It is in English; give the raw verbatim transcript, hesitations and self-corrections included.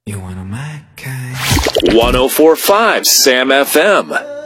You one of my kind. one oh four point five Sam F M.